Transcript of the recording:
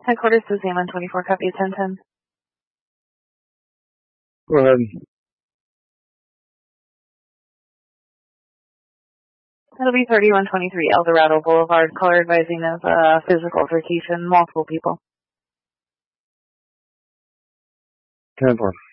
Headquarters to Zeeman 24, copy 1010. Go ahead. It'll be 3123 Eldorado Boulevard. Caller advising of physical altercation, multiple people. 10-4.